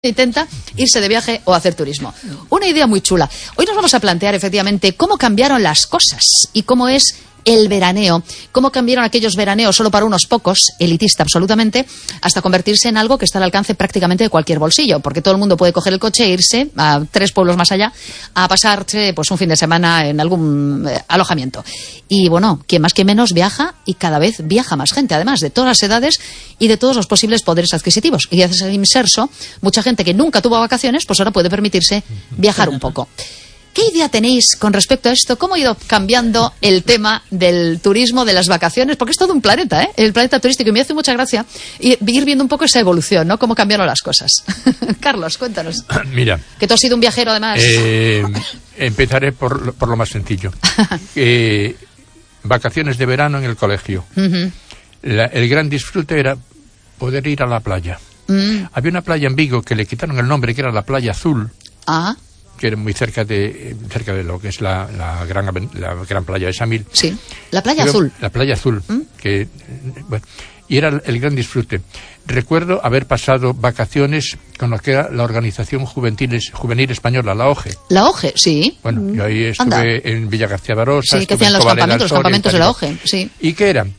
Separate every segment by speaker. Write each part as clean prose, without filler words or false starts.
Speaker 1: intenta irse de viaje o hacer turismo. Una idea muy chula. Hoy nos vamos a plantear efectivamente cómo cambiaron las cosas y cómo es el veraneo, cómo cambiaron aquellos veraneos solo para unos pocos, elitista absolutamente, hasta convertirse en algo que está al alcance prácticamente de cualquier bolsillo, porque todo el mundo puede coger el coche e irse a 3 pueblos más allá a pasarse pues un fin de semana en algún alojamiento. Y bueno, quien más que menos viaja, y cada vez viaja más gente, además de todas las edades y de todos los posibles poderes adquisitivos. Y gracias al inserso, mucha gente que nunca tuvo vacaciones, pues ahora puede permitirse viajar un poco. ¿Qué idea tenéis con respecto a esto? ¿Cómo ha ido cambiando el tema del turismo, de las vacaciones? Porque es todo un planeta, ¿eh? El planeta turístico. Y me hace mucha gracia ir viendo un poco esa evolución, ¿no? Cómo cambiaron las cosas. Carlos, cuéntanos.
Speaker 2: Mira.
Speaker 1: Que tú has sido un viajero, además.
Speaker 2: Empezaré por lo más sencillo. Vacaciones de verano en el colegio. El gran disfrute era poder ir a la playa. Había una playa en Vigo que le quitaron el nombre, que era la Playa Azul. Que era muy cerca de lo que es la gran playa de Samil.
Speaker 1: Sí, la Playa Azul.
Speaker 2: La Playa Azul, y era el gran disfrute. Recuerdo haber pasado vacaciones con lo que era la Organización Juvenil Española, la OGE.
Speaker 1: La OGE, sí.
Speaker 2: Bueno, yo ahí estuve en Villa García Barosa.
Speaker 1: Sí, que hacían los campamentos de la OGE, sí.
Speaker 2: Y que eran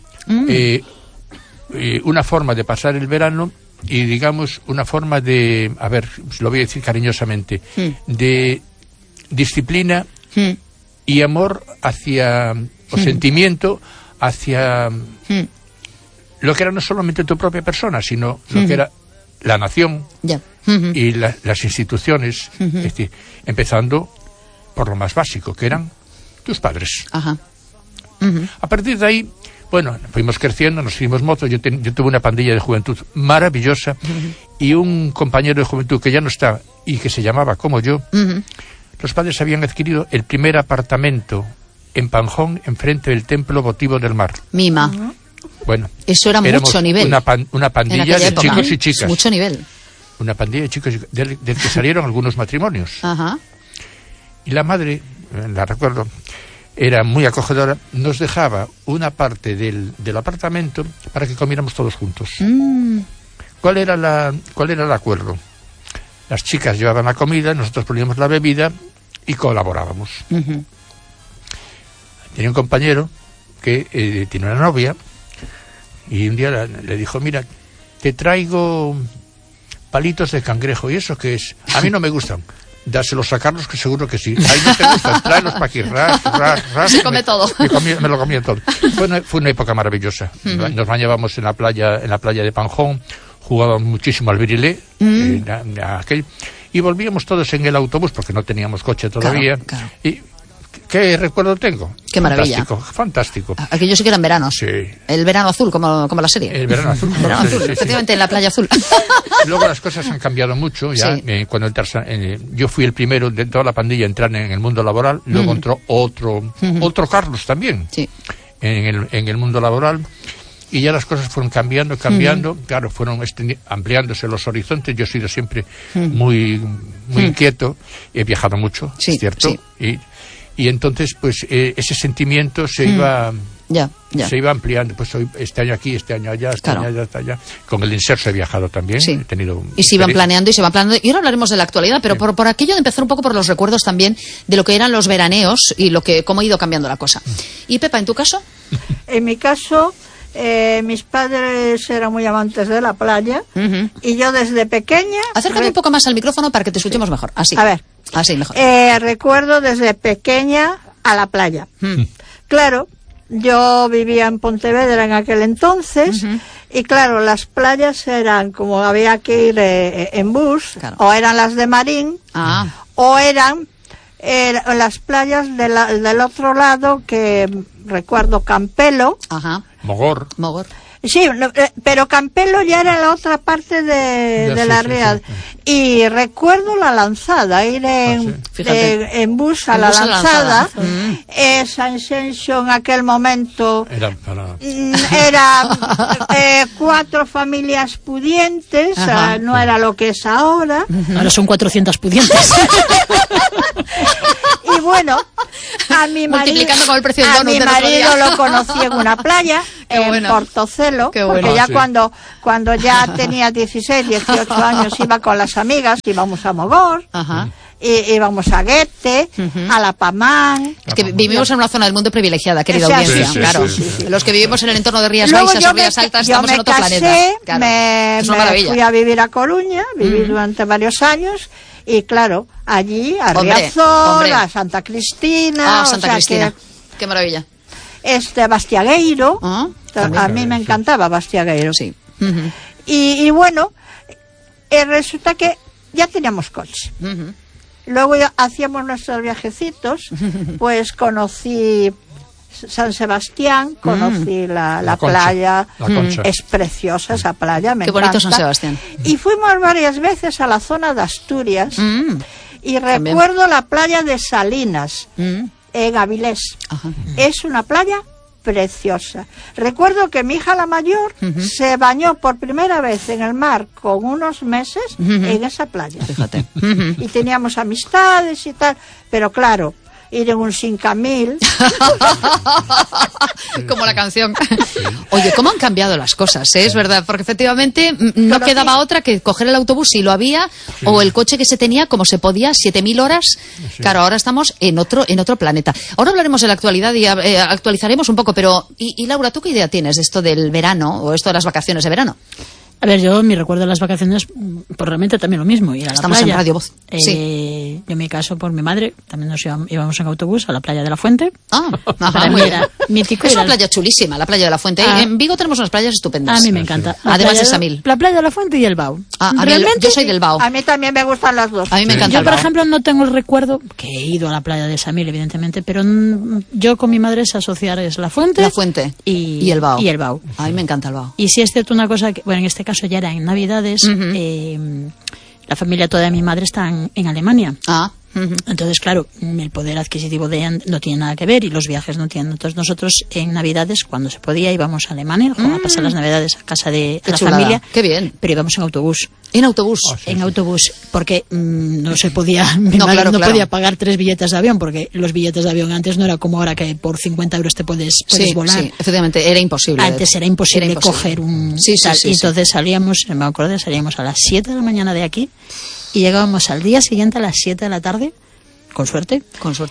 Speaker 2: una forma de pasar el verano. Y digamos, una forma de, a ver, lo voy a decir cariñosamente, de disciplina y amor hacia, o sentimiento hacia lo que era no solamente tu propia persona, sino lo que era la nación y las instituciones, es decir, empezando por lo más básico, que eran tus padres. A partir de ahí, bueno, fuimos creciendo, nos hicimos mozos. Yo tuve una pandilla de juventud maravillosa y un compañero de juventud que ya no está y que se llamaba como yo. Los padres habían adquirido el primer apartamento en Panjón, enfrente del Templo Votivo del Mar.
Speaker 1: Mima.
Speaker 2: Bueno,
Speaker 1: eso era mucho nivel.
Speaker 2: Una pandilla de chicos y chicas.
Speaker 1: Mucho nivel.
Speaker 2: Una pandilla de chicos y chicas, del que salieron algunos matrimonios. Y la madre, la recuerdo, era muy acogedora, nos dejaba una parte del apartamento para que comiéramos todos juntos. ¿Cuál era el acuerdo? Las chicas llevaban la comida, nosotros poníamos la bebida y colaborábamos. Tenía un compañero que tiene una novia y un día le dijo: mira, te traigo palitos de cangrejo. ¿Y eso qué es? A mí no me gustan. Dáselos a Carlos, que seguro que sí. Ahí no te gustan, tráelos para aquí.
Speaker 1: Se come todo.
Speaker 2: Me lo comía todo. Fue una época maravillosa. Nos bañábamos en la playa de Panjón, jugábamos muchísimo al virilé, y volvíamos todos en el autobús, porque no teníamos coche todavía.
Speaker 1: Claro.
Speaker 2: Y ¿qué recuerdo tengo?
Speaker 1: Qué maravilla.
Speaker 2: Fantástico.
Speaker 1: Aquellos sí que eran veranos.
Speaker 2: Sí.
Speaker 1: El verano azul, como la serie.
Speaker 2: El verano azul.
Speaker 1: Efectivamente, en la Playa Azul.
Speaker 2: Luego las cosas han cambiado mucho. Ya cuando yo fui el primero de toda la pandilla a entrar en el mundo laboral. Luego entró otro Carlos también en el mundo laboral. Y ya las cosas fueron cambiando. Claro, fueron ampliándose los horizontes. Yo he sido siempre muy inquieto. He viajado mucho, es cierto. Sí. Y entonces, pues, ese sentimiento se iba ampliando. Pues hoy, este año aquí, este año allá, año allá, hasta allá. Con el inserso he viajado también. Sí. He tenido
Speaker 1: y se iban planeando. Y ahora hablaremos de la actualidad, pero por aquello de empezar un poco por los recuerdos también de lo que eran los veraneos y cómo ha ido cambiando la cosa. ¿Y Pepa, en tu caso?
Speaker 3: En mi caso, mis padres eran muy amantes de la playa y yo desde pequeña...
Speaker 1: Acércate un poco más al micrófono para que te escuchemos mejor. Así.
Speaker 3: A ver.
Speaker 1: Así mejor.
Speaker 3: Recuerdo desde pequeña a la playa. Claro, yo vivía en Pontevedra en aquel entonces y claro, las playas eran como había que ir en bus, o eran las de Marín o eran las playas del otro lado, que recuerdo Campelo.
Speaker 2: Mogor.
Speaker 3: Sí, pero Campelo ya era la otra parte de la Riad. Y recuerdo la Lanzada, ir en bus a la Lanzada. San Xenxo en aquel momento era 4 familias pudientes, no era lo que es ahora.
Speaker 1: Ahora son 400 pudientes.
Speaker 3: Y bueno, a mi marido,
Speaker 1: multiplicando con el precio del donut
Speaker 3: a mi marido lo conocí en una playa, en Portocelo, porque ya cuando ya tenía 16, 18 años iba con las amigas, íbamos a Mogor, íbamos a Goethe, a La Pamán.
Speaker 1: Es que vivimos en una zona del mundo privilegiada, querida audiencia, claro. Sí. Los que vivimos en el entorno de Rías Baixas o Rías Altas estamos en otro planeta. Claro.
Speaker 3: Me fui a vivir a Coruña, viví durante varios años, y claro, allí a Riazor, a Santa Cristina.
Speaker 1: Santa Cristina. Qué maravilla.
Speaker 3: Bastiagueiro. A mí me encantaba Bastiagueiro.
Speaker 1: Sí.
Speaker 3: Y bueno, resulta que ya teníamos coche. Luego hacíamos nuestros viajecitos, pues conocí San Sebastián, conocí la playa, es preciosa esa playa, me encanta.
Speaker 1: Qué bonito San Sebastián.
Speaker 3: Y fuimos varias veces a la zona de Asturias, y recuerdo la playa de Salinas, en Avilés. Es una playa preciosa. Recuerdo que mi hija la mayor se bañó por primera vez en el mar con unos meses en esa playa.
Speaker 1: Fíjate.
Speaker 3: Y teníamos amistades y tal, pero claro, ir en un 5000.
Speaker 1: Como la canción. Oye, ¿cómo han cambiado las cosas? Es verdad, porque efectivamente no quedaba otra que coger el autobús si lo había, o el coche que se tenía como se podía, 7000 horas. Claro, ahora estamos en otro planeta. Ahora hablaremos de la actualidad y actualizaremos un poco, pero y Laura, ¿tú qué idea tienes de esto del verano o esto de las vacaciones de verano?
Speaker 4: A ver, yo mi recuerdo de las vacaciones, pues realmente también lo mismo, ir a la
Speaker 1: Estamos
Speaker 4: playa.
Speaker 1: En Radio Voz.
Speaker 4: Yo en mi caso, por mi madre, también nos íbamos en autobús a la playa de la Fuente.
Speaker 1: Para
Speaker 4: mí era mítico.
Speaker 1: Es una playa chulísima, la playa de la Fuente. En Vigo tenemos unas playas estupendas.
Speaker 4: A mí me encanta.
Speaker 1: Además de Samil.
Speaker 4: La playa de la Fuente y el Bau.
Speaker 1: Realmente, yo soy del Bau.
Speaker 3: A mí también me gustan las dos.
Speaker 1: A mí me encanta.
Speaker 4: Yo, por ejemplo, no tengo el recuerdo, que he ido a la playa de Samil, evidentemente, pero yo con mi madre es asociar es la Fuente y el Bau.
Speaker 1: A mí me encanta el Bau.
Speaker 4: Y si es cierto una cosa, que, bueno, en este caso ya era en Navidad, la familia toda de mi madre está en Alemania. Entonces, claro, el poder adquisitivo de ella no tiene nada que ver y los viajes no tienen. Entonces, nosotros en Navidades, cuando se podía, íbamos a Alemania a pasar las Navidades a casa de la familia.
Speaker 1: Qué bien.
Speaker 4: Pero íbamos en autobús.
Speaker 1: ¿En autobús?
Speaker 4: En autobús, porque no se podía, mi madre no podía pagar 3 billetes de avión, porque los billetes de avión antes no era como ahora que por 50 euros te puedes volar.
Speaker 1: Sí, efectivamente, era imposible.
Speaker 4: Antes era imposible coger un tal. Y entonces salíamos a las 7 de la mañana de aquí y llegábamos al día siguiente a las 7 de la tarde, con suerte.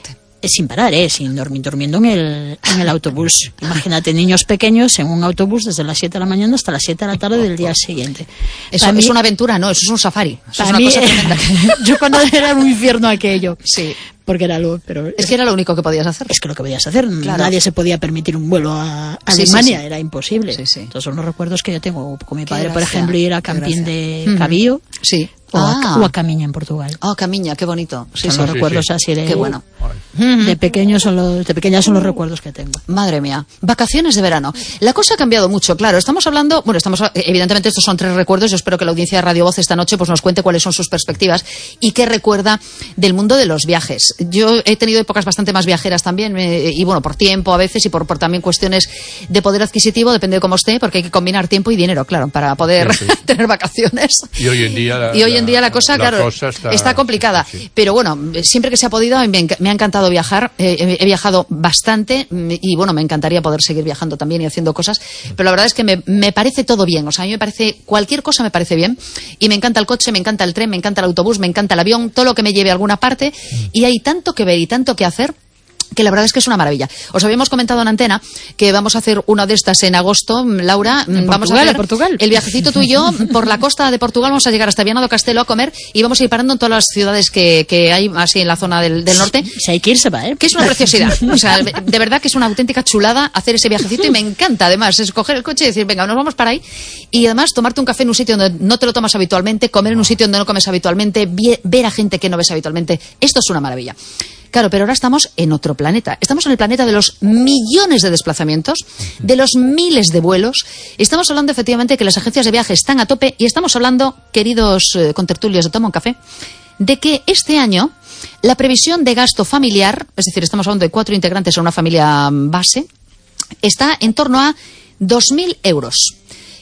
Speaker 4: Sin parar, durmiendo en el autobús. Imagínate, niños pequeños en un autobús desde las 7 de la mañana hasta las 7 de la tarde del día siguiente.
Speaker 1: Eso es una aventura, no, eso es un safari. Eso es una cosa tremenda.
Speaker 4: Yo cuando era un infierno aquello.
Speaker 1: Sí.
Speaker 4: Porque era pero
Speaker 1: es que era lo único que podías hacer.
Speaker 4: Es que lo que podías hacer. Claro. Nadie se podía permitir un vuelo a Alemania, era imposible. Entonces son los recuerdos que yo tengo con mi padre, por ejemplo, ir a Campín de Cabío. O a Camiña en Portugal.
Speaker 1: Camiña, qué bonito.
Speaker 4: Son los recuerdos así de...
Speaker 1: Qué bueno.
Speaker 4: De pequeña son los recuerdos que tengo.
Speaker 1: Madre mía. Vacaciones de verano. La cosa ha cambiado mucho, claro. Estamos hablando... evidentemente estos son 3 recuerdos. Yo espero que la audiencia de Radio Voz esta noche pues nos cuente cuáles son sus perspectivas y qué recuerda del mundo de los viajes. Yo he tenido épocas bastante más viajeras también y bueno, por tiempo a veces y por también cuestiones de poder adquisitivo, depende de cómo esté, porque hay que combinar tiempo y dinero, claro, para poder tener vacaciones.
Speaker 2: Y hoy en día
Speaker 1: la cosa, claro, está complicada. Pero bueno, siempre que se ha podido, me ha encantado viajar. He viajado bastante y bueno, me encantaría poder seguir viajando también y haciendo cosas. Pero la verdad es que me parece todo bien. O sea, a mí me parece, cualquier cosa me parece bien. Y me encanta el coche, me encanta el tren, me encanta el autobús, me encanta el avión, todo lo que me lleve a alguna parte. Y hay tanto que ver y tanto que hacer, que la verdad es que es una maravilla. Os habíamos comentado en antena que vamos a hacer una de estas en agosto, Laura. Vamos a hacer
Speaker 4: Portugal.
Speaker 1: El viajecito tú y yo por la costa de Portugal. Vamos a llegar hasta Viana do Castelo a comer y vamos a ir parando en todas las ciudades que hay así en la zona del norte.
Speaker 4: Si hay que ir, se va, ¿eh?
Speaker 1: Que es una preciosidad. O sea, de verdad que es una auténtica chulada hacer ese viajecito y me encanta además. Es coger el coche y decir, venga, nos vamos para ahí. Y además tomarte un café en un sitio donde no te lo tomas habitualmente, comer en un sitio donde no comes habitualmente, ver a gente que no ves habitualmente. Esto es una maravilla. Claro, pero ahora estamos en otro planeta. Estamos en el planeta de los millones de desplazamientos, de los miles de vuelos. Estamos hablando efectivamente que las agencias de viaje están a tope y estamos hablando, queridos contertulios de Toma un Café, de que este año la previsión de gasto familiar, es decir, estamos hablando de 4 integrantes en una familia base, está en torno a 2.000 euros.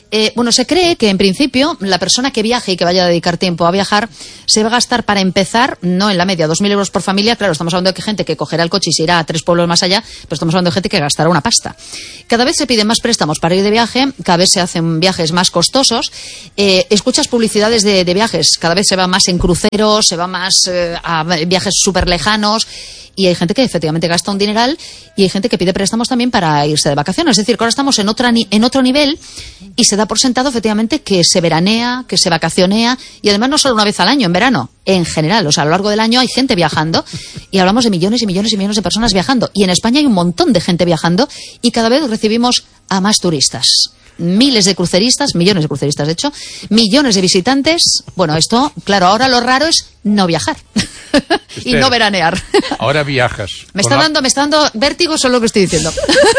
Speaker 1: Bueno, se cree que en principio la persona que viaje y que vaya a dedicar tiempo a viajar se va a gastar, para empezar, no en la media 2.000 euros por familia. Claro, estamos hablando de que gente que cogerá el coche y se irá a 3 pueblos más allá, pero estamos hablando de gente que gastará una pasta. Cada vez se piden más préstamos para ir de viaje, cada vez se hacen viajes más costosos. Escuchas publicidades de viajes, cada vez se va más en cruceros, se va más a viajes súper lejanos. Y hay gente que efectivamente gasta un dineral y hay gente que pide préstamos también para irse de vacaciones. Es decir, que ahora estamos en otro nivel y se da por sentado efectivamente que se veranea, que se vacacionea, y además no solo una vez al año, en verano, en general. O sea, a lo largo del año hay gente viajando y hablamos de millones y millones y millones de personas viajando. Y en España hay un montón de gente viajando y cada vez recibimos a más turistas. Miles de cruceristas, millones de cruceristas de hecho, millones de visitantes. Bueno, esto, claro, ahora lo raro es no viajar y no veranear.
Speaker 2: Ahora viajas.
Speaker 1: Me está dando vértigo solo lo que estoy diciendo.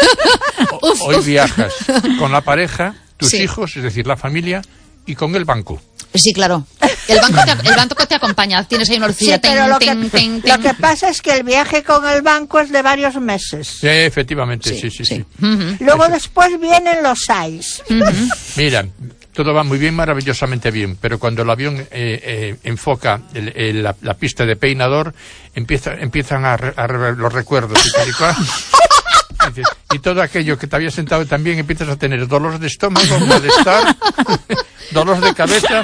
Speaker 2: Hoy viajas con la pareja, tus hijos, es decir, la familia, y con el banco.
Speaker 1: Sí, claro. El banco te acompaña. Tienes ahí una horcilla.
Speaker 3: Sí, pero lo que pasa es que el viaje con el banco es de varios meses.
Speaker 2: Sí, efectivamente, sí.
Speaker 3: Luego después vienen los SAIS.
Speaker 2: Mira, todo va muy bien, maravillosamente bien, pero cuando el avión enfoca la pista de peinador, empiezan a los recuerdos y tal y cual. Y todo aquello que te había sentado también empiezas a tener dolores de estómago, malestar, dolores de cabeza.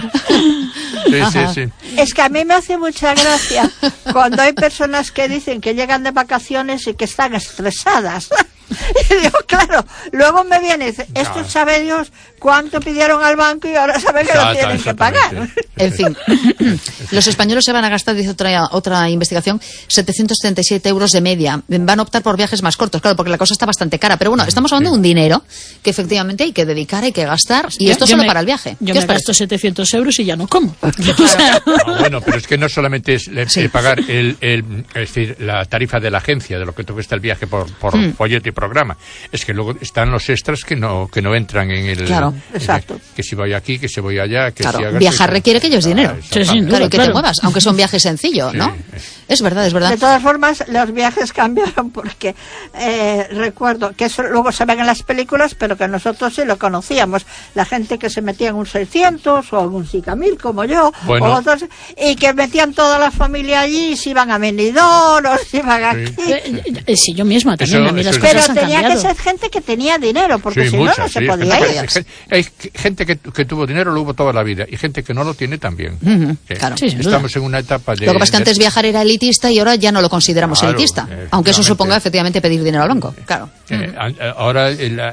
Speaker 2: Sí.
Speaker 3: Es que a mí me hace mucha gracia cuando hay personas que dicen que llegan de vacaciones y que están estresadas. Y digo, claro, luego me viene, esto sabe Dios cuánto pidieron al banco y ahora saben que lo tienen que pagar.
Speaker 1: En fin, los españoles se van a gastar, dice otra investigación, 737 euros de media. Van a optar por viajes más cortos, claro, porque la cosa está bastante cara. Pero bueno, estamos hablando de un dinero que efectivamente hay que dedicar, hay que gastar, y esto solo para el viaje.
Speaker 4: Yo me gasto 700 euros y ya no como.
Speaker 2: Bueno, pero es que no solamente es pagar es decir, la tarifa de la agencia, de lo que te cuesta el viaje por folleto y programa, es que luego están los extras que no entran en el...
Speaker 1: Claro,
Speaker 3: exacto.
Speaker 2: Que si voy aquí, que si voy allá, que
Speaker 1: claro,
Speaker 2: si hagas...
Speaker 1: Viajar requiere que lleves dinero.
Speaker 4: Claro,
Speaker 1: que te muevas, aunque sea un viaje sencillo, ¿no? Es verdad.
Speaker 3: De todas formas, los viajes cambiaron porque recuerdo que eso luego se ven en las películas, pero que nosotros sí lo conocíamos. La gente que se metía en un 600 o en un Sicamil, como yo, o otros, y que metían toda la familia allí, y se iban a Benidorm o se iban aquí.
Speaker 4: Sí, yo misma también.
Speaker 2: Eso,
Speaker 4: a mí las cosas
Speaker 3: pero tenía que ser gente que tenía dinero, porque si no se podía ir.
Speaker 2: Hay gente que tuvo dinero, lo hubo toda la vida, y gente que no lo tiene también.
Speaker 1: Claro.
Speaker 2: Estamos en una etapa de...
Speaker 1: Lo que pasa es que antes viajar era elitista y ahora ya no lo consideramos elitista, aunque eso suponga efectivamente pedir dinero al banco. Claro.
Speaker 2: Ahora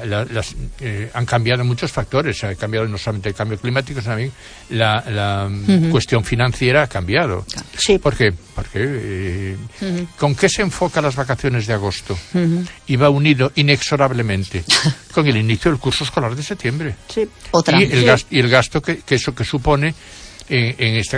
Speaker 2: han cambiado muchos factores, ha cambiado no solamente el cambio climático, sino también la cuestión financiera ha cambiado.
Speaker 3: Sí.
Speaker 2: ¿Por qué? Porque ¿con qué se enfoca las vacaciones de agosto? Y va unido inexorablemente con el inicio del curso escolar de septiembre.
Speaker 3: Sí.
Speaker 2: Y el gasto que eso que supone en este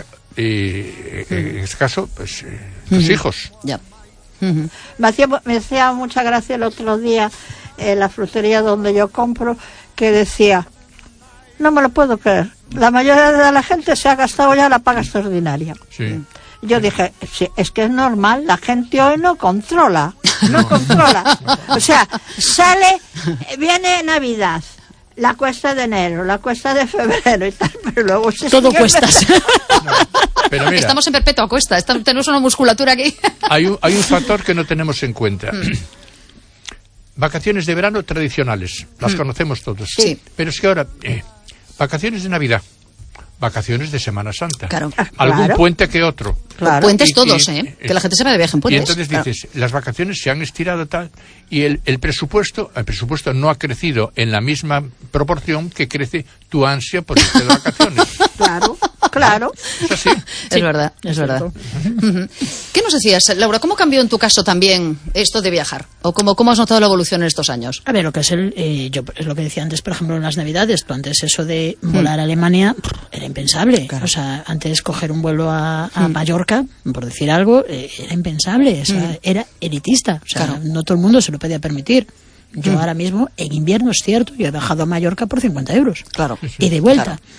Speaker 2: caso, pues tus hijos.
Speaker 1: Ya.
Speaker 3: Me hacía mucha gracia el otro día la frutería donde yo compro, que decía, no me lo puedo creer, la mayoría de la gente se ha gastado ya la paga extraordinaria.
Speaker 2: Sí.
Speaker 3: Yo dije, sí, es que es normal, la gente hoy no controla. O sea, viene Navidad, la cuesta de enero, la cuesta de febrero y tal, pero luego
Speaker 4: todo cuestas.
Speaker 2: Pero mira,
Speaker 1: estamos en perpetua cuesta, tenemos una musculatura aquí.
Speaker 2: Hay un factor que no tenemos en cuenta. Vacaciones de verano tradicionales, las conocemos todos.
Speaker 1: Sí.
Speaker 2: Pero es que ahora, vacaciones de Navidad, vacaciones de Semana Santa,
Speaker 1: claro.
Speaker 2: Algún puente que otro.
Speaker 1: Claro. Puentes todos, que la gente se va de viaje en puentes.
Speaker 2: Y entonces dices, las vacaciones se han estirado tal, y el presupuesto no ha crecido en la misma proporción que crece tu ansia por irte de vacaciones.
Speaker 3: Claro.
Speaker 2: ¿Es así?
Speaker 1: Es verdad. ¿Qué nos decías, Laura? ¿Cómo cambió en tu caso también esto de viajar? ¿O cómo has notado la evolución en estos años?
Speaker 4: A ver, lo que es yo es lo que decía antes, por ejemplo, en las Navidades. Tú antes eso de volar a Alemania era impensable. Claro. O sea, antes coger un vuelo a Mallorca, por decir algo, era impensable. O sea, era elitista. O sea, no todo el mundo se lo podía permitir. Yo ahora mismo, en invierno, es cierto, yo he bajado a Mallorca por 50 euros.
Speaker 1: Claro.
Speaker 4: Y de vuelta.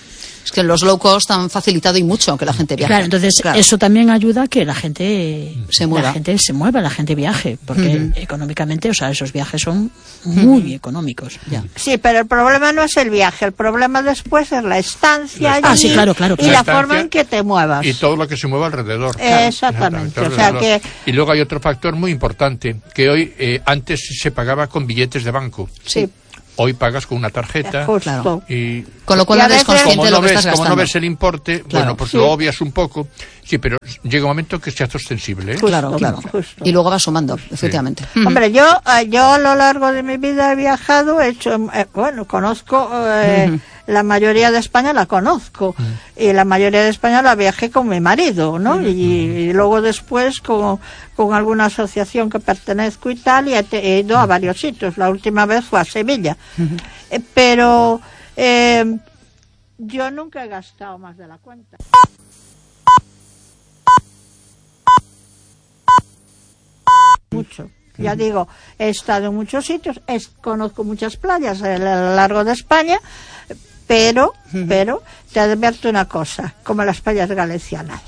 Speaker 1: Es que los low cost han facilitado y mucho que la gente viaje.
Speaker 4: Claro, entonces eso también ayuda a que la gente se mueva, la gente viaje, porque económicamente, o sea, esos viajes son muy económicos. Ya.
Speaker 3: Sí, pero el problema no es el viaje, el problema después es la estancia allí,
Speaker 4: sí, claro.
Speaker 3: y la forma en que te muevas.
Speaker 2: Y todo lo que se mueva alrededor.
Speaker 3: Exactamente. O sea que...
Speaker 2: Y luego hay otro factor muy importante, que hoy, antes se pagaba con billetes de banco.
Speaker 3: Sí.
Speaker 2: Hoy pagas con una tarjeta.
Speaker 3: Justo.
Speaker 2: Y
Speaker 1: con lo cual eres consciente de lo que estás gastando.
Speaker 2: Como no ves el importe, bueno, pues lo obvias un poco. Sí, pero llega un momento que se hace ostensible.
Speaker 1: Claro. Justo. Y luego vas sumando, efectivamente.
Speaker 3: Hombre, yo a lo largo de mi vida he viajado, he hecho, conozco, la mayoría de España la conozco, y la mayoría de España la viajé con mi marido, ¿no? Y luego después con alguna asociación que pertenezco y tal, y he ido a varios sitios. La última vez fue a Sevilla. Pero yo nunca he gastado más de la cuenta. Mucho. Ya digo, he estado en muchos sitios, conozco muchas playas a lo largo de España, pero te advierto una cosa, como las playas de Galicia, nada.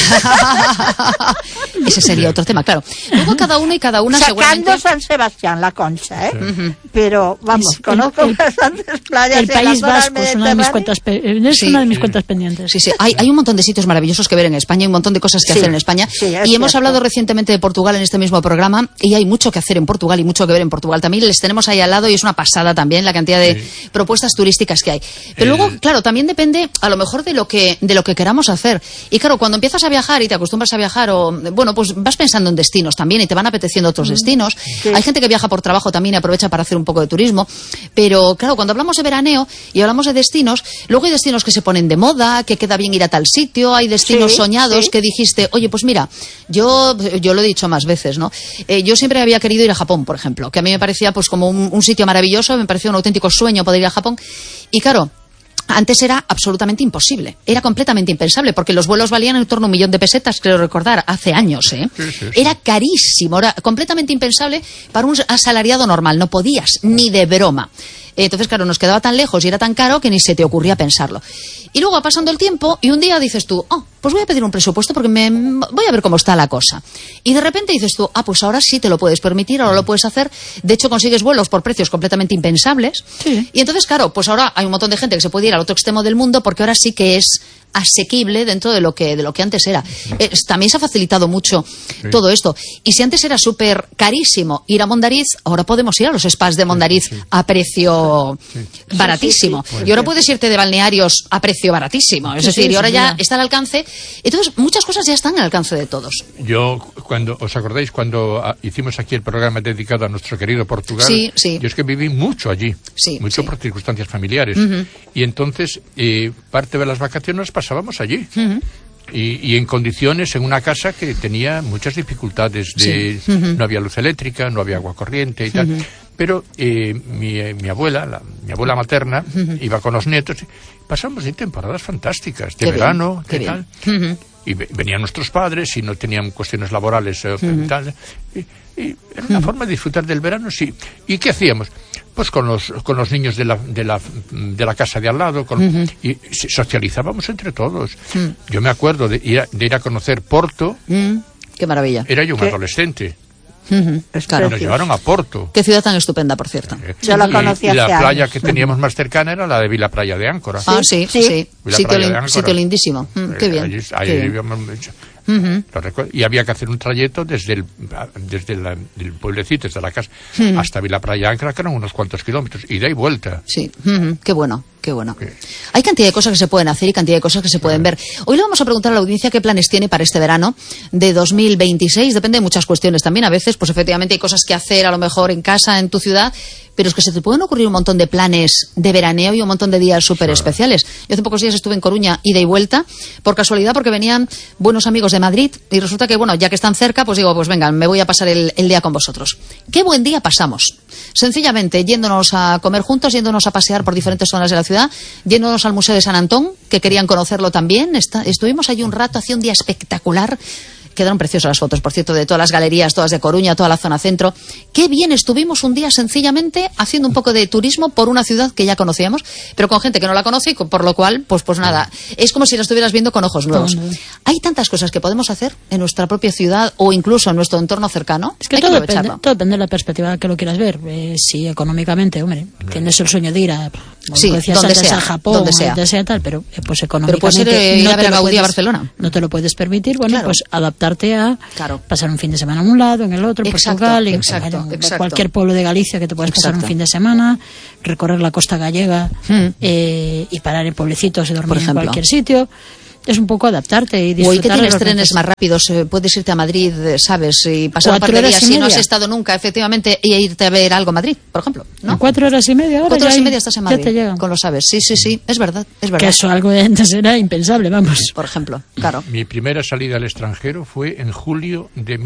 Speaker 1: Ese sería otro tema, claro. Luego cada uno y cada una
Speaker 3: sacando
Speaker 1: seguramente...
Speaker 3: San Sebastián, la Concha, pero vamos, conozco bastantes playas.
Speaker 4: El País Vasco es una de mis cuentas pendientes.
Speaker 1: Sí, hay un montón de sitios maravillosos que ver en España, hay un montón de cosas que hacer en España, y hemos hablado recientemente de Portugal en este mismo programa, y hay mucho que hacer en Portugal y mucho que ver en Portugal también. Les tenemos ahí al lado y es una pasada también la cantidad de propuestas turísticas que hay. Pero luego, claro, también depende a lo mejor de lo que queramos hacer. Y claro, cuando empiezas a viajar y te acostumbras a viajar, pues vas pensando en destinos también y te van apeteciendo otros destinos. Sí. Hay gente que viaja por trabajo también y aprovecha para hacer un poco de turismo. Pero claro, cuando hablamos de veraneo y hablamos de destinos, luego hay destinos que se ponen de moda, que queda bien ir a tal sitio, hay destinos soñados que dijiste, oye, pues mira, yo lo he dicho más veces, ¿no? Yo siempre había querido ir a Japón, por ejemplo, que a mí me parecía pues como un sitio maravilloso, me parecía un auténtico sueño poder ir a Japón. Y claro, antes era absolutamente imposible, era completamente impensable, porque los vuelos valían en torno a 1 millón de pesetas, creo recordar, hace años, Sí. Era carísimo, era completamente impensable para un asalariado normal, no podías, ni de broma. Entonces, claro, nos quedaba tan lejos y era tan caro que ni se te ocurría pensarlo. Y luego va pasando el tiempo y un día dices tú, pues voy a pedir un presupuesto porque voy a ver cómo está la cosa. Y de repente dices tú, pues ahora sí te lo puedes permitir, ahora lo puedes hacer. De hecho, consigues vuelos por precios completamente impensables. Sí. Y entonces, claro, pues ahora hay un montón de gente que se puede ir al otro extremo del mundo porque ahora sí que es asequible dentro de lo que antes era. También se ha facilitado mucho todo esto. Y si antes era súper carísimo ir a Mondariz, ahora podemos ir a los spas de Mondariz a precio baratísimo. Y ahora puedes irte de balnearios a precio baratísimo. Es decir, y ahora ya está al alcance. Entonces, muchas cosas ya están al alcance de todos.
Speaker 2: Yo, ¿os acordáis cuando hicimos aquí el programa dedicado a nuestro querido Portugal?
Speaker 1: Sí.
Speaker 2: Yo es que viví mucho allí. Mucho por circunstancias familiares. Y entonces, parte de las vacaciones pasábamos allí. Y en condiciones, en una casa que tenía muchas dificultades. No había luz eléctrica, no había agua corriente y tal. Pero mi abuela, mi abuela materna, iba con los nietos. Pasamos temporadas fantásticas, de verano,
Speaker 1: qué tal.
Speaker 2: Y venían nuestros padres y no tenían cuestiones laborales tal. Y era una forma de disfrutar del verano, sí. ¿Y qué hacíamos? Pues con los niños de la casa de al lado, y socializábamos entre todos. Yo me acuerdo de ir a conocer Porto.
Speaker 1: Qué maravilla.
Speaker 2: Era yo un adolescente.
Speaker 1: Claro.
Speaker 2: Nos llevaron a Porto.
Speaker 1: Qué ciudad tan estupenda, por cierto.
Speaker 3: Yo la conocí hace
Speaker 2: años. Y la playa
Speaker 3: años.
Speaker 2: que teníamos más cercana era la de Vila Playa de Áncora.
Speaker 1: Sí. Sitio lindísimo. Qué bien.
Speaker 2: Ahí vivíamos mucho. Y había que hacer un trayecto desde el pueblecito, desde la casa, hasta Vila Playa Áncora, que eran unos cuantos kilómetros, ida y vuelta.
Speaker 1: Sí, qué bueno. Hay cantidad de cosas que se pueden hacer y cantidad de cosas que se pueden ver. Hoy le vamos a preguntar a la audiencia qué planes tiene para este verano de 2026. Depende de muchas cuestiones también. A veces, pues efectivamente hay cosas que hacer a lo mejor en casa, en tu ciudad, pero es que se te pueden ocurrir un montón de planes de veraneo y un montón de días súper especiales. Yo hace pocos días estuve en Coruña, ida y vuelta, por casualidad, porque venían buenos amigos de Madrid y resulta que, ya que están cerca, pues digo, pues venga, me voy a pasar el día con vosotros. Qué buen día pasamos. Sencillamente, yéndonos a comer juntos, yéndonos a pasear por diferentes zonas de la ciudad, yéndonos al Museo de San Antón, que querían conocerlo también. Estuvimos allí un rato, hacía un día espectacular. quedaron preciosas las fotos, por cierto, de todas las galerías, todas de Coruña, toda la zona centro. Qué bien estuvimos un día sencillamente haciendo un poco de turismo por una ciudad que ya conocíamos, pero con gente que no la conoce y por lo cual, pues nada, es como si la estuvieras viendo con ojos nuevos. Hay tantas cosas que podemos hacer en nuestra propia ciudad o incluso en nuestro entorno cercano.
Speaker 4: Es que todo depende de la perspectiva que lo quieras ver. Si económicamente, hombre, tienes el sueño de ir a, a Japón, donde sea tal, pero pues económicamente
Speaker 1: pero puede ser ir a ver a Gaudí a Barcelona.
Speaker 4: No te lo puedes permitir, bueno, pues adaptarte a pasar un fin de semana en un lado, en el otro, Portugal, en cualquier pueblo de Galicia que te puedas pasar un fin de semana, recorrer la costa gallega y parar en pueblecitos y dormir en cualquier sitio. Es un poco adaptarte y disfrutar.
Speaker 1: Hoy que tienes trenes más rápidos, puedes irte a Madrid, ¿sabes? Y pasar un par de días si no has estado nunca, efectivamente, y irte a ver algo a Madrid, por ejemplo, ¿no?
Speaker 4: 4 horas y media, ahora
Speaker 1: 4 horas y media estás en Madrid,
Speaker 4: ya te llegan.
Speaker 1: con lo sabes. Sí, es verdad.
Speaker 4: Que eso algo de antes era impensable, vamos.
Speaker 1: Por ejemplo, claro.
Speaker 2: Mi primera salida al extranjero fue en julio de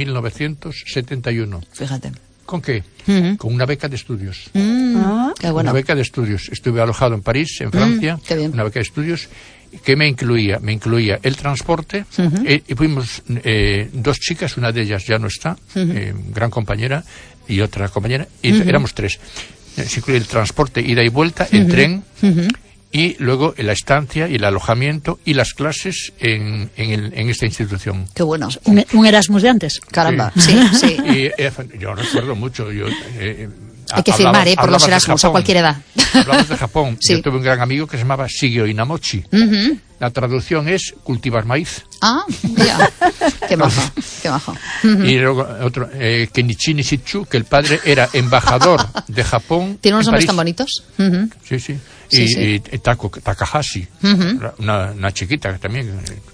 Speaker 2: 1971.
Speaker 1: Fíjate.
Speaker 2: ¿Con qué? Con una beca de estudios.
Speaker 1: Qué bueno.
Speaker 2: Una beca de estudios. Estuve alojado en París, en Francia, una beca de estudios que me incluía el transporte y fuimos 2 chicas, una de ellas ya no está, gran compañera, y otra compañera, y éramos 3. Se incluía el transporte, ida y vuelta, el tren, y luego la estancia y el alojamiento y las clases en esta institución.
Speaker 1: Qué bueno.
Speaker 4: Un Erasmus de antes.
Speaker 1: Caramba, sí.
Speaker 2: Y yo recuerdo mucho.
Speaker 1: Hay que firmar, por los Erasmus a cualquier edad.
Speaker 2: Hablamos de Japón. Yo tuve un gran amigo que se llamaba Shigeo Inamochi. La traducción es cultivar maíz.
Speaker 1: Ah, ya. Qué majo.
Speaker 2: Y luego otro, Kenichi Nishitsu, que el padre era embajador de Japón.
Speaker 1: ¿Tiene unos nombres tan bonitos?
Speaker 2: Sí. Y Takahashi, una chiquita también.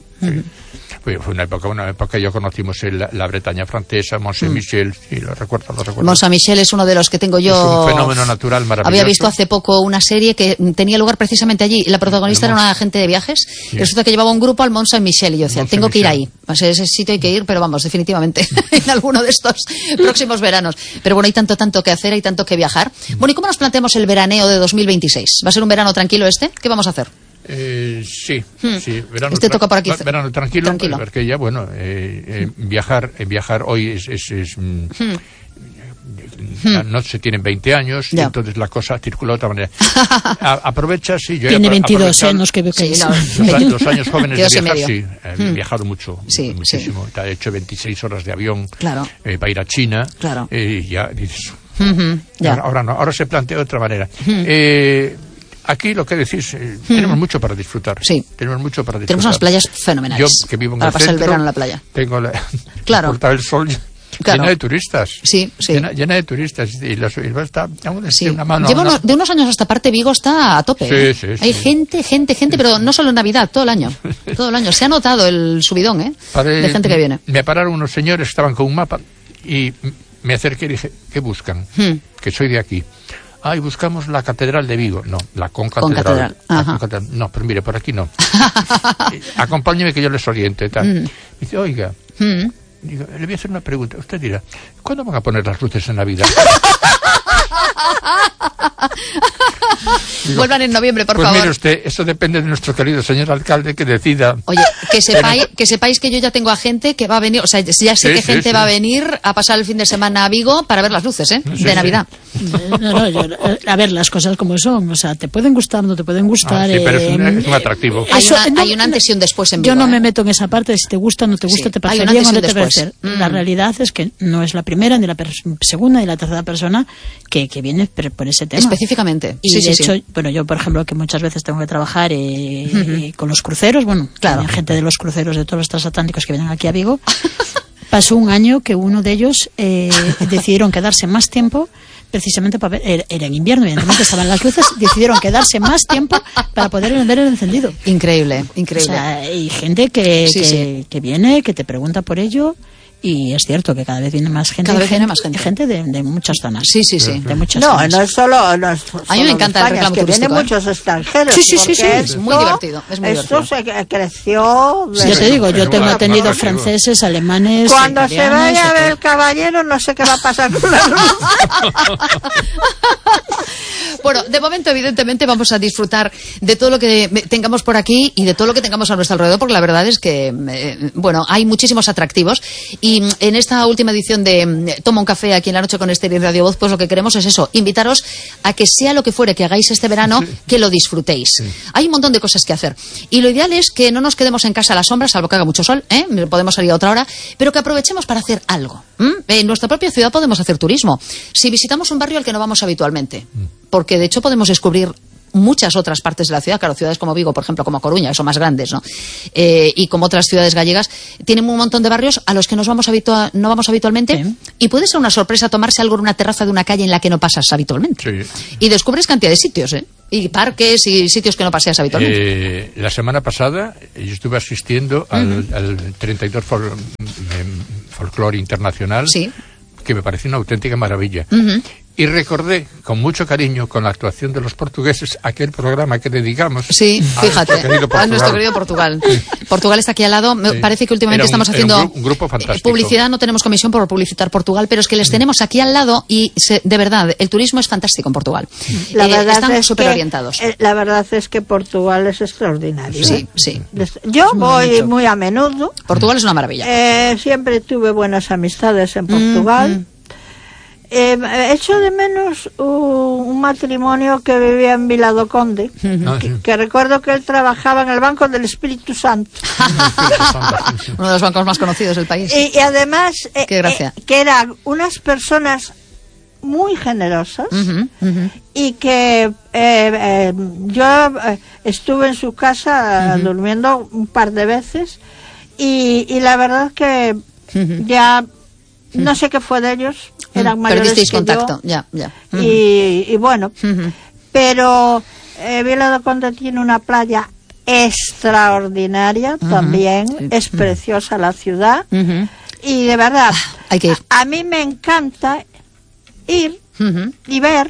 Speaker 2: Fue una época ya conocimos la Bretaña francesa, Mont Saint-Michel, y lo recuerdo.
Speaker 1: Mont Saint-Michel es uno de los que tengo yo.
Speaker 2: Es un fenómeno natural maravilloso.
Speaker 1: Había visto hace poco una serie que tenía lugar precisamente allí, y la protagonista era una agente de viajes, y resulta que llevaba un grupo al Mont Saint-Michel, y yo decía, tengo que ir ahí. A ese sitio hay que ir, pero vamos, definitivamente, en alguno de estos próximos veranos. Pero bueno, hay tanto que hacer, hay tanto que viajar. Bueno, ¿y cómo nos planteamos el veraneo de 2026? ¿Va a ser un verano tranquilo este? ¿Qué vamos a hacer?
Speaker 2: Sí. Verano,
Speaker 1: este toca por aquí.
Speaker 2: Verano tranquilo. Porque ya, bueno, viajar hoy no se tienen 20 años, y entonces la cosa circula de otra manera. Aprovecha, sí. Yo
Speaker 4: tiene 22 años que veo que
Speaker 2: los años jóvenes de viajar, sí. He viajado muchísimo. He hecho 26 horas de avión para ir a China.
Speaker 1: Claro.
Speaker 2: Y ya dices, ahora no, ahora se plantea de otra manera. Aquí lo que decís, tenemos mucho para disfrutar.
Speaker 1: Sí.
Speaker 2: Tenemos mucho para disfrutar.
Speaker 1: Tenemos unas playas fenomenales.
Speaker 2: Yo, que vivo en
Speaker 1: para
Speaker 2: el
Speaker 1: pasar
Speaker 2: centro,
Speaker 1: el verano en la playa.
Speaker 2: Tengo la Puerta del Sol llena de turistas.
Speaker 1: Sí.
Speaker 2: Llena de turistas. Y está una mano.
Speaker 1: De unos años a esta parte Vigo está a tope.
Speaker 2: Sí.
Speaker 1: Hay gente, pero no solo en Navidad, todo el año. Todo el año. Se ha notado el subidón, de gente que viene.
Speaker 2: Me pararon unos señores que estaban con un mapa y me acerqué y dije, ¿qué buscan? Que soy de aquí. Y buscamos la Catedral de Vigo. No, la Concatedral. No, pero mire, por aquí no. Acompáñeme que yo les oriente. Tal. Dice, oiga, digo, le voy a hacer una pregunta. Usted dirá, ¿cuándo van a poner las luces en Navidad?
Speaker 1: Digo, vuelvan en noviembre, por
Speaker 2: pues
Speaker 1: favor.
Speaker 2: Mire usted, eso depende de nuestro querido señor alcalde que decida.
Speaker 1: Oye, que sepáis que yo ya tengo a gente que va a venir, o sea, ya sé que gente va a venir a pasar el fin de semana a Vigo para ver las luces, de Navidad.
Speaker 4: A ver, las cosas como son, o sea, te pueden gustar, no te pueden gustar.
Speaker 2: Pero es un atractivo.
Speaker 1: Hay un antes y un después en Vigo.
Speaker 4: Yo no me meto en esa parte de si te gusta, no te gusta, te parece bien o no te parece. La realidad es que no es la primera, ni la segunda, ni la tercera persona que viene por ese tema.
Speaker 1: Específicamente.
Speaker 4: Y de hecho, bueno, yo por ejemplo, que muchas veces tengo que trabajar con los cruceros, bueno, claro, gente de los cruceros de todos los transatlánticos que vienen aquí a Vigo, pasó un año que uno de ellos decidieron quedarse más tiempo precisamente para ver, era en invierno, evidentemente estaban las luces, decidieron quedarse más tiempo para poder ver el encendido.
Speaker 1: Increíble.
Speaker 4: O sea, hay gente que viene, que te pregunta por ello. Y es cierto que cada vez viene más gente. Gente de muchas zonas.
Speaker 1: Sí.
Speaker 4: De muchas zonas.
Speaker 3: No es solo. A mí
Speaker 1: me encanta
Speaker 3: España,
Speaker 1: el reclamo turístico.
Speaker 3: Vienen muchos extranjeros.
Speaker 1: Sí. Es muy divertido.
Speaker 3: Esto se creció.
Speaker 4: Ya te digo, yo tengo atendido franceses, alemanes.
Speaker 3: Cuando se vaya a ver el caballero, no sé qué va a pasar con la luz.
Speaker 1: Bueno, de momento, evidentemente, vamos a disfrutar de todo lo que tengamos por aquí y de todo lo que tengamos a nuestro alrededor, porque la verdad es que, hay muchísimos atractivos. Y en esta última edición de Toma un café aquí en La Noche con Esther y Radio Voz, pues lo que queremos es eso, invitaros a que sea lo que fuere que hagáis este verano, que lo disfrutéis. Sí. Hay un montón de cosas que hacer. Y lo ideal es que no nos quedemos en casa a la sombra, salvo que haga mucho sol, podemos salir a otra hora, pero que aprovechemos para hacer algo. En nuestra propia ciudad podemos hacer turismo. Si visitamos un barrio al que no vamos habitualmente, porque de hecho podemos descubrir muchas otras partes de la ciudad, claro, ciudades como Vigo, por ejemplo, como Coruña, que son más grandes, ¿no? Y como otras ciudades gallegas, tienen un montón de barrios a los que no vamos habitualmente, sí. Y puede ser una sorpresa tomarse algo en una terraza de una calle en la que no pasas habitualmente. Sí. Y descubres cantidad de sitios, y parques y sitios que no paseas habitualmente.
Speaker 2: La semana pasada yo estuve asistiendo al 32 Folklore Internacional, sí, que me pareció una auténtica maravilla. Y recordé con mucho cariño, con la actuación de los portugueses, aquel programa que dedicamos
Speaker 1: a nuestro querido Portugal. Portugal está aquí al lado. Me parece que últimamente estamos haciendo
Speaker 2: un grupo fantástico.
Speaker 1: Publicidad. No tenemos comisión por publicitar Portugal, pero es que les tenemos aquí al lado y de verdad, el turismo es fantástico en Portugal. Están súper orientados.
Speaker 3: La verdad es que Portugal es extraordinario.
Speaker 1: Sí, sí.
Speaker 3: Yo voy muy a menudo.
Speaker 1: Portugal es una maravilla.
Speaker 3: Siempre tuve buenas amistades en Portugal. Echo de menos un matrimonio que vivía en Vila do Conde, que recuerdo que él trabajaba en el Banco del Espíritu Santo.
Speaker 1: Uno de los bancos más conocidos del país.
Speaker 3: Y además,
Speaker 1: qué gracia.
Speaker 3: Que eran unas personas muy generosas, y que yo estuve en su casa durmiendo un par de veces, y la verdad que ya no sé qué fue de ellos. Eran mayores que
Speaker 1: contacto,
Speaker 3: yo. Ya. Y bueno, pero Vila do Conde tiene una playa extraordinaria también, sí. Es preciosa la ciudad, y de verdad,
Speaker 1: hay que ir.
Speaker 3: A mí me encanta ir y ver,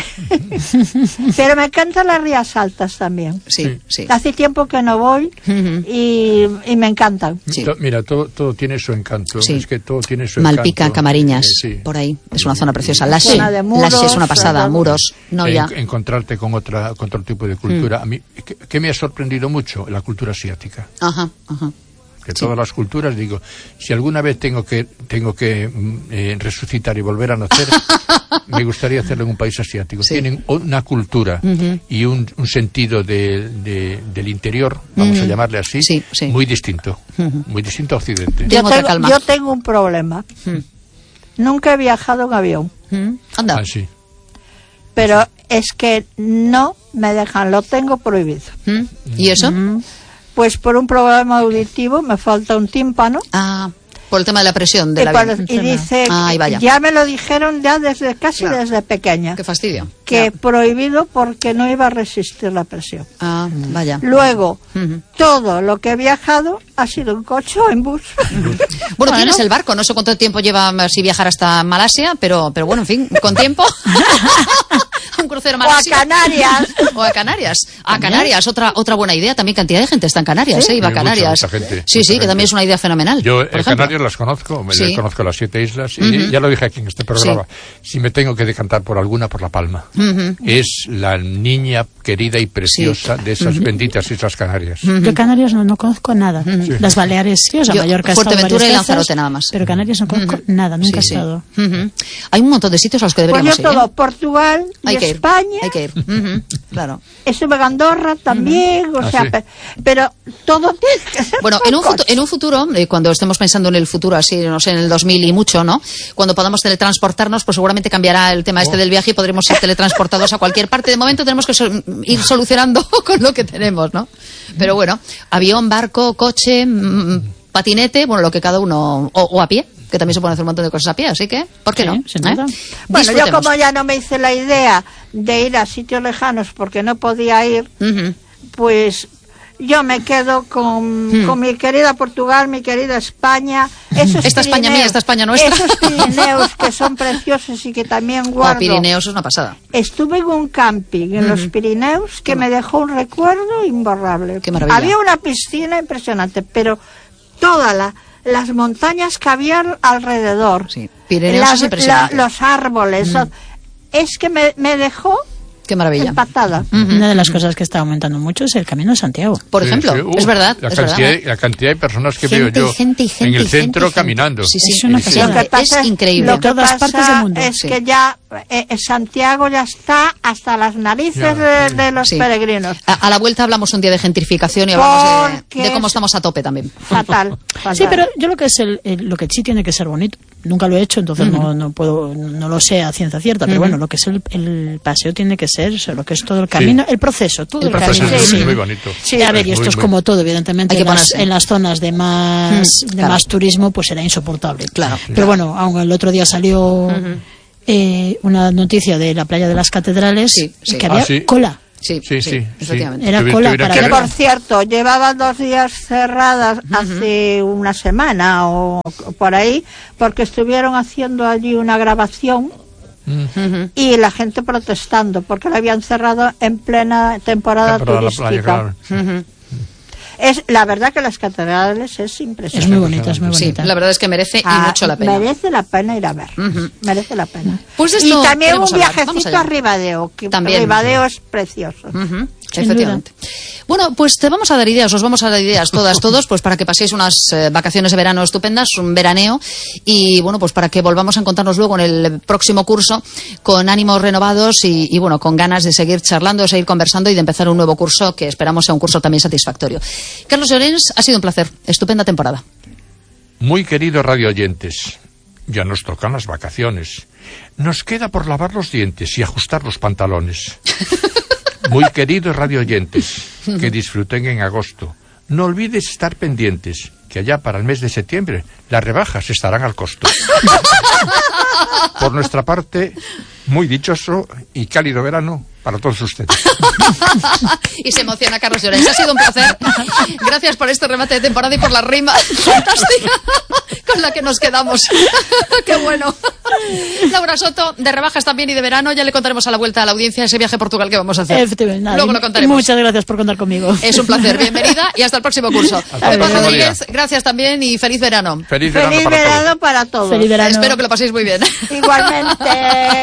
Speaker 3: pero me encantan las Rías Altas también.
Speaker 1: Sí.
Speaker 3: Hace tiempo que no voy y me encantan.
Speaker 2: Sí. Mira, todo tiene su encanto. Sí. Es que todo tiene su
Speaker 1: Malpica,
Speaker 2: encanto.
Speaker 1: Camariñas, por ahí. Es una zona preciosa. Laxe es una pasada. Muros.
Speaker 2: Encontrarte con otro tipo de cultura. A mí, ¿qué me ha sorprendido mucho? La cultura asiática.
Speaker 1: Ajá.
Speaker 2: Que todas las culturas, digo, si alguna vez tengo que resucitar y volver a nacer, me gustaría hacerlo en un país asiático. Sí. Tienen una cultura y un sentido del interior, vamos a llamarle así, muy distinto, muy distinto a Occidente.
Speaker 3: Yo tengo un problema. Nunca he viajado en avión.
Speaker 1: Anda.
Speaker 2: Ah, sí.
Speaker 3: Pero es que no me dejan, lo tengo prohibido.
Speaker 1: ¿Y eso?
Speaker 3: Pues por un problema auditivo, me falta un tímpano.
Speaker 1: Por el tema de la presión del avión.
Speaker 3: Y dice, ya me lo dijeron ya desde pequeña.
Speaker 1: Qué fastidio.
Speaker 3: Que prohibido porque no iba a resistir la presión.
Speaker 1: Vaya.
Speaker 3: Luego, todo lo que he viajado ha sido en coche o en bus.
Speaker 1: Bueno, tienes el barco, no sé cuánto tiempo lleva si viajar hasta Malasia, pero bueno, en fin, con tiempo. Un crucero Malasia.
Speaker 3: O a Canarias.
Speaker 1: A Canarias, otra buena idea. También cantidad de gente está en Canarias, iba a Canarias.
Speaker 2: Mucha gente,
Speaker 1: que también es una idea fenomenal.
Speaker 2: Yo en Canarias las conozco, conozco las 7 islas, y ya lo dije aquí en este programa. Si me tengo que decantar por alguna, por La Palma. Es la niña querida y preciosa de esas benditas Islas Canarias.
Speaker 4: Yo Canarias no conozco nada. Las Baleares sí, Mallorca,
Speaker 1: Fuerteventura y Lanzarote nada más.
Speaker 4: Pero Canarias no conozco nada, nunca he estado.
Speaker 1: Hay un montón de sitios a los que deberíamos ir.
Speaker 3: Portugal y España.
Speaker 1: Hay que ir. Claro.
Speaker 3: Estuve en Andorra también, pero todo tiene que ser.
Speaker 1: Bueno, en un futuro, cuando estemos pensando en el futuro, así, no sé, en el 2000 y mucho, ¿no? Cuando podamos teletransportarnos, pues seguramente cambiará el tema de del viaje y podremos ser teletransportados a cualquier parte. De momento tenemos que ir solucionando con lo que tenemos, ¿no? Pero bueno, avión, barco, coche, patinete, lo que cada uno, o a pie, que también se pueden hacer un montón de cosas a pie, así que, ¿por qué no?
Speaker 3: Bueno, yo como ya no me hice la idea de ir a sitios lejanos porque no podía ir, pues yo me quedo con mi querida Portugal, mi querida España.
Speaker 1: Esta España mía, esta España nuestra.
Speaker 3: Esos Pirineos que son preciosos y que también guardo.
Speaker 1: Pirineos es una pasada.
Speaker 3: Estuve en un camping en los Pirineos que me dejó un recuerdo imborrable.
Speaker 1: Qué maravilla.
Speaker 3: Había una piscina impresionante, pero todas las montañas que había alrededor,
Speaker 1: Pirineos es impresionante.
Speaker 3: Los árboles, es que me dejó
Speaker 1: Qué maravilla.
Speaker 3: empatada.
Speaker 4: Una de las cosas que está aumentando mucho es el Camino de Santiago.
Speaker 1: Por ejemplo, es verdad.
Speaker 2: La cantidad de personas que veo yo en el centro caminando.
Speaker 1: Sí, es una pasada. Es increíble.
Speaker 3: Lo que todas partes del mundo. Es que ya Santiago ya está hasta las narices de los peregrinos.
Speaker 1: A la vuelta hablamos un día de gentrificación y hablamos de cómo estamos a tope también.
Speaker 3: Fatal.
Speaker 4: Sí, pero yo lo que es lo que sí tiene que ser bonito. Nunca lo he hecho, entonces no lo sé a ciencia cierta, pero bueno, lo que es el paseo tiene que ser lo que es todo el camino, el proceso, todo el camino.
Speaker 2: Es muy bonito.
Speaker 4: Sí, a ver, y esto es como todo, evidentemente en las zonas de más turismo pues será insoportable.
Speaker 1: Claro.
Speaker 4: Pero bueno, aunque el otro día salió una noticia de la playa de las Catedrales que había cola.
Speaker 1: Sí, efectivamente.
Speaker 4: Era cola para
Speaker 3: que por cierto, llevaban 2 días cerradas hace una semana o por ahí, porque estuvieron haciendo allí una grabación y la gente protestando, porque la habían cerrado en plena temporada turística.
Speaker 2: La playa, claro.
Speaker 3: Es la verdad que las catedrales es impresionante.
Speaker 4: Es muy bonita, es muy bonita.
Speaker 1: Sí, la verdad es que merece y mucho la pena.
Speaker 3: Merece la pena ir a ver. Merece la pena.
Speaker 1: Pues
Speaker 3: y también un viajecito a Ribadeo, que también. Ribadeo es precioso.
Speaker 1: Efectivamente. Bueno, pues te vamos a dar ideas, os vamos a dar ideas todos, pues para que paséis unas vacaciones de verano estupendas, un veraneo, y bueno, pues para que volvamos a encontrarnos luego en el próximo curso con ánimos renovados y bueno, con ganas de seguir charlando, de seguir conversando y de empezar un nuevo curso que esperamos sea un curso también satisfactorio. Carlos Llorens, ha sido un placer, estupenda temporada.
Speaker 2: Muy queridos radio oyentes, ya nos tocan las vacaciones. Nos queda por lavar los dientes y ajustar los pantalones. Muy queridos radio oyentes, que disfruten en agosto. No olvides estar pendientes, que allá para el mes de septiembre las rebajas estarán al costo. Por nuestra parte, muy dichoso y cálido verano para todos ustedes.
Speaker 1: Y se emociona Carlos Llorens. Ha sido un placer. Gracias por este remate de temporada y por la rima fantástica con la que nos quedamos. ¡Qué bueno! Laura Soto, de rebajas también y de verano. Ya le contaremos a la vuelta a la audiencia ese viaje a Portugal que vamos a hacer. Luego lo contaremos.
Speaker 4: Muchas gracias por contar conmigo.
Speaker 1: Es un placer. Bienvenida y hasta el próximo curso. Pepa Rodríguez, gracias también y feliz verano.
Speaker 2: Feliz verano
Speaker 3: para todos.
Speaker 4: Feliz verano.
Speaker 1: Espero que lo paséis muy bien.
Speaker 3: Igualmente.